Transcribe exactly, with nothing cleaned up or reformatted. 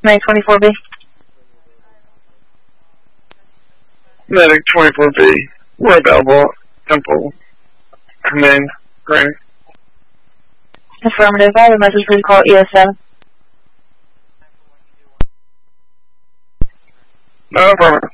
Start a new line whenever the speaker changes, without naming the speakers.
Medic twenty-four B.
Medic twenty-four B. We're available. Temple. Command. Grant.
Affirmative. I have a message for you to call E S seven.
No, affirmative.